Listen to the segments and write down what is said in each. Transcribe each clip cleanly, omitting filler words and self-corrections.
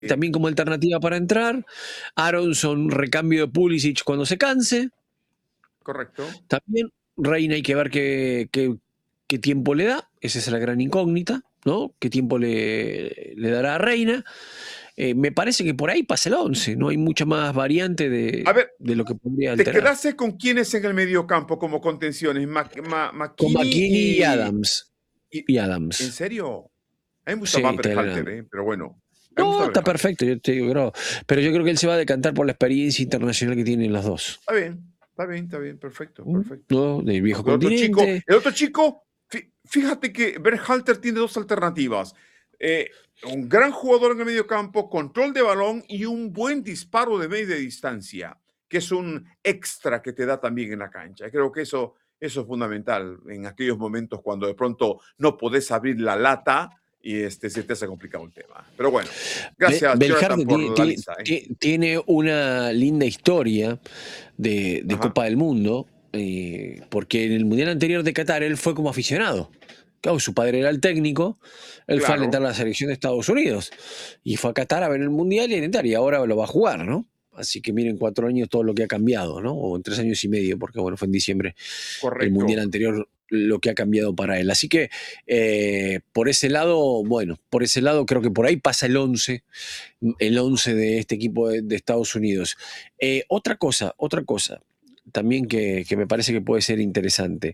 también como alternativa para entrar. Aronson, recambio de Pulisic cuando se canse. Correcto. También Reina hay que ver qué tiempo le da. Esa es la gran incógnita, ¿no? ¿Qué tiempo le dará a Reina? Me parece que por ahí pasa el 11. No hay mucha más variante de lo que podría alterar. ¿Te quedaste con quiénes en el mediocampo como contenciones? Con McKinney y Adams. Y Adams. ¿En serio? A mí me gusta más Berhalter, pero bueno. No, está perfecto, yo te digo, pero yo creo que él se va a decantar por la experiencia internacional que tienen los dos. Está bien, perfecto. ¿No? Del viejo continente. El otro chico, fíjate que Berhalter tiene dos alternativas. Un gran jugador en el mediocampo, control de balón y un buen disparo de media distancia, que es un extra que te da también en la cancha. Creo que eso es fundamental en aquellos momentos cuando de pronto no podés abrir la lata y se te hace complicado el tema. Pero bueno, gracias Jonathan por la lista. Tiene una linda historia de Copa del Mundo, porque en el Mundial anterior de Qatar él fue como aficionado. Claro, su padre era el técnico, él fue a alentar a la selección de Estados Unidos y fue a Qatar a ver el Mundial y a alentar, y ahora lo va a jugar, ¿no? Así que miren, 4 años todo lo que ha cambiado, ¿no? O en 3 años y medio, porque bueno, fue en diciembre. Correcto. El Mundial anterior, lo que ha cambiado para él. Así que por ese lado creo que por ahí pasa el 11 de este equipo de Estados Unidos. Otra cosa también que me parece que puede ser interesante.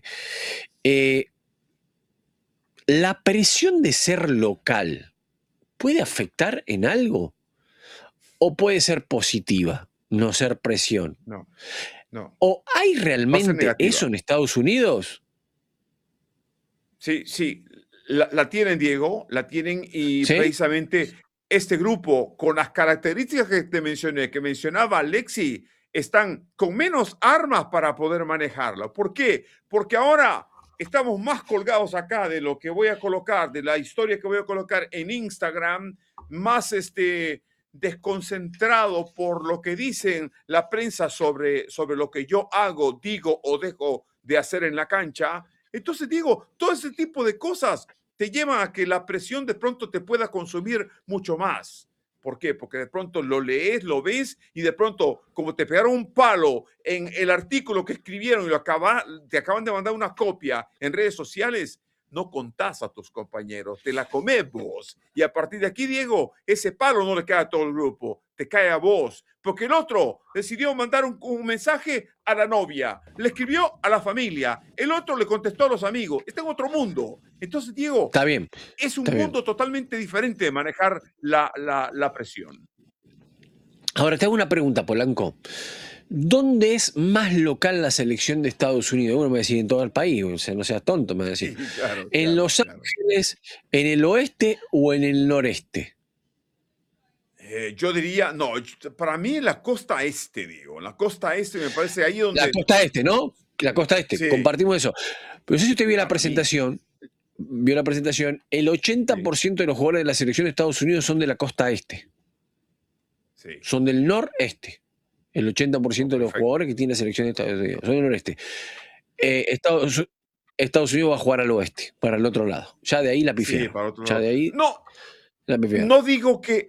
¿La presión de ser local puede afectar en algo? ¿O puede ser positiva, no ser presión? No. ¿O hay realmente eso en Estados Unidos? Sí. La tienen, Diego, y ¿sí? Precisamente este grupo, con las características que te mencioné, que mencionaba Alexi, están con menos armas para poder manejarlo. ¿Por qué? Porque ahora estamos más colgados acá de lo que voy a colocar, de la historia que voy a colocar en Instagram, más desconcentrado por lo que dicen la prensa sobre lo que yo hago, digo o dejo de hacer en la cancha. Entonces digo, todo ese tipo de cosas te llevan a que la presión de pronto te pueda consumir mucho más. ¿Por qué? Porque de pronto lo lees, lo ves y de pronto, como te pegaron un palo en el artículo que escribieron y te acaban de mandar una copia en redes sociales, no contás a tus compañeros, te la comés vos. Y a partir de aquí, Diego, ese palo no le cae a todo el grupo, te cae a vos. Porque el otro decidió mandar un mensaje a la novia, le escribió a la familia, el otro le contestó a los amigos. Está en otro mundo. Entonces, Diego, está bien, es un mundo totalmente diferente de manejar la presión. Ahora, te hago una pregunta, Polanco. ¿Dónde es más local la selección de Estados Unidos? Uno me va a decir en todo el país, o sea, no seas tonto, me va a decir. Sí, claro, ¿en Los Ángeles, en el oeste o en el noreste? Yo diría, no, para mí en la costa este, digo. La costa este me parece ahí donde... La costa este, ¿no? La costa este, sí. Compartimos eso. Pero no sé si usted vio la presentación, el 80% de los jugadores de la selección de Estados Unidos son de la costa este. Sí. Son del noreste. El 80% de los jugadores que tiene la selección de Estados Unidos son del noreste. Estados Unidos va a jugar al oeste, para el otro lado. Ya de ahí la pifiaron. Sí, para otro lado. De ahí no digo que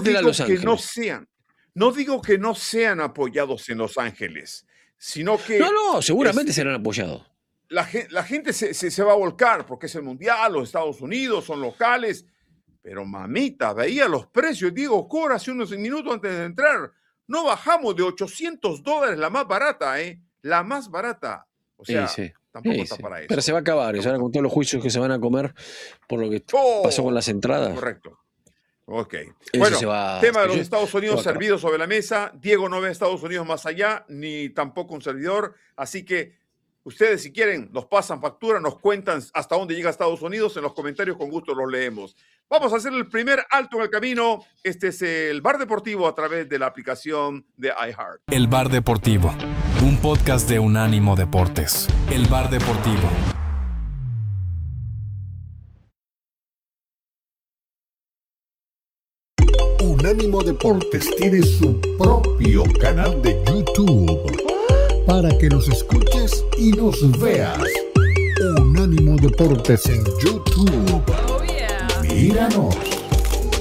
no digo que no sean apoyados en Los Ángeles, sino que... No, seguramente serán apoyados. La gente se va a volcar porque es el Mundial, los Estados Unidos son locales, pero mamita, veía los precios, Diego Cora hace unos minutos antes de entrar, no bajamos de $800 la más barata, la más barata. O sea, tampoco está para eso. Pero se va a acabar, eso ahora con todos los juicios que se van a comer por lo que pasó con las entradas. Correcto. Ok. Bueno, tema de los Estados Unidos servido sobre la mesa. Diego no ve a Estados Unidos más allá, ni tampoco un servidor. Así que ustedes, si quieren, nos pasan factura, nos cuentan hasta dónde llega Estados Unidos. En los comentarios, con gusto los leemos. Vamos a hacer el primer alto en el camino. Este es el Bar Deportivo a través de la aplicación de iHeart. El Bar Deportivo, un podcast de Unánimo Deportes. El Bar Deportivo. Unánimo Deportes tiene su propio canal de YouTube para que nos escuches y nos veas. Unánimo Deportes en YouTube. Míranos.